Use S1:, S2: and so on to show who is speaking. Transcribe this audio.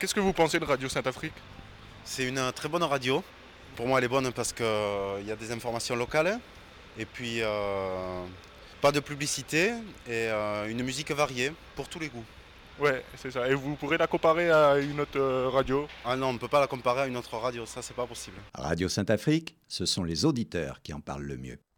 S1: Qu'est-ce que vous pensez de Radio Sainte-Afrique?
S2: C'est une très bonne radio. Pour moi, elle est bonne parce qu'il y a des informations locales et puis pas de publicité et une musique variée pour tous les goûts.
S1: Ouais, c'est ça. Et vous pourrez la comparer à une autre radio?
S2: Ah non, on ne peut pas la comparer à une autre radio, ça c'est pas possible.
S3: Radio Sainte-Afrique, ce sont les auditeurs qui en parlent le mieux.